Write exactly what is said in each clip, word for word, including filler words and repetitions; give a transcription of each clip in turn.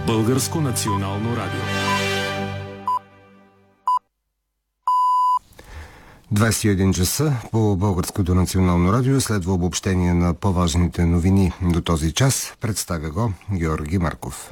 Българско национално радио. двадесет и един часа по Българското национално радио следва обобщение на по-важните новини до този час. Представя го Георги Марков.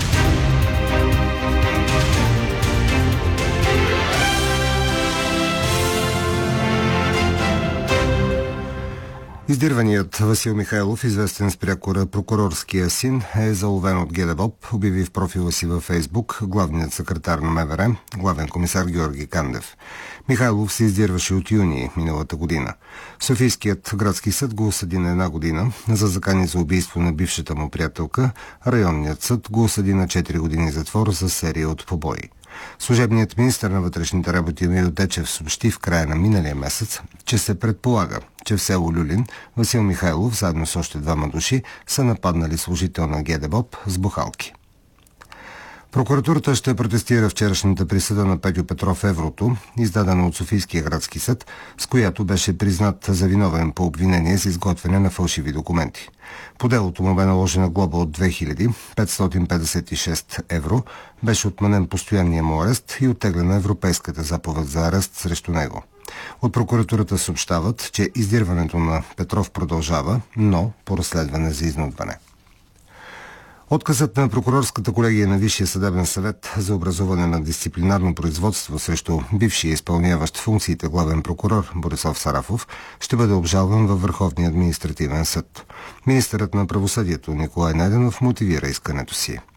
Издирваният Васил Михайлов, известен с прякора прокурорския син, е заловен от ГДБОП, обяви в профила си във Фейсбук главният секретар на МВР, главен комисар Георги Кандев. Михайлов се издирваше от юни миналата година. Софийският градски съд го осъди на една година за закани за убийство на бившата му приятелка, районният съд го осъди на четири години затвор за серия от побои. Служебният министър на вътрешните работи Емил Дечев съобщи в края на миналия месец, че се предполага, че в село Люлин Васил Михайлов заедно с още двама души са нападнали служител на ГДБОП с бухалки. Прокуратурата ще протестира вчерашната присъда на Петьо Петров Еврото, издадена от Софийския градски съд, с която беше признат за виновен по обвинение за изготвяне на фалшиви документи. По делото му бе наложена глоба от две хиляди петстотин петдесет и шест евро, беше отменен постоянния му арест и оттеглена европейската заповед за арест срещу него. От прокуратурата съобщават, че издирването на Петров продължава, но по разследване за изнудване. Отказът на прокурорската колегия на Висшия съдебен съвет за образуване на дисциплинарно производство срещу бившия изпълняващ функциите главен прокурор Борислав Сарафов ще бъде обжалван във Върховния административен съд. Министърът на правосъдието Николай Найденов мотивира искането си.